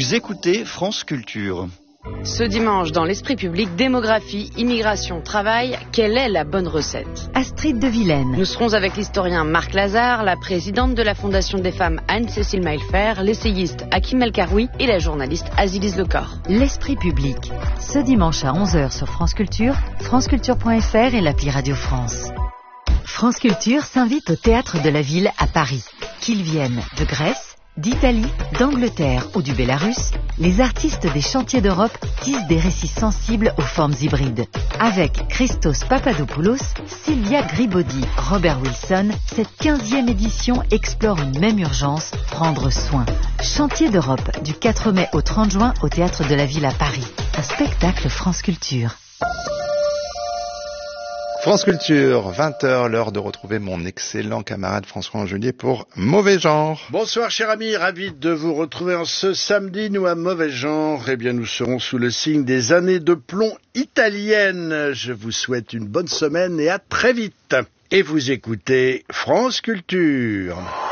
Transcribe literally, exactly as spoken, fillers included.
Vous écoutez France Culture. Ce dimanche, dans l'esprit public, démographie, immigration, travail, quelle est la bonne recette? Astrid de Vilaine. Nous serons avec l'historien Marc Lazare, la présidente de la Fondation des femmes Anne-Cécile Maillefer, l'essayiste Hakim El Karoui et la journaliste Azilise Lecor. L'esprit public. Ce dimanche à onze heures sur France Culture, franceculture point f r et l'appli Radio France. France Culture s'invite au Théâtre de la Ville à Paris. Qu'ils viennent de Grèce, d'Italie, d'Angleterre ou du Bélarus, les artistes des chantiers d'Europe tissent des récits sensibles aux formes hybrides. Avec Christos Papadopoulos, Sylvia Gribaudy, Robert Wilson, cette quinzième édition explore une même urgence, prendre soin. Chantiers d'Europe, du quatre mai au trente juin au Théâtre de la Ville à Paris. Un spectacle France Culture. France Culture, vingt heures, l'heure de retrouver mon excellent camarade François Angelier pour Mauvais Genre. Bonsoir cher ami, ravi de vous retrouver en ce samedi. Nous à Mauvais Genre, eh bien nous serons sous le signe des années de plomb italiennes. Je vous souhaite une bonne semaine et à très vite. Et vous écoutez France Culture.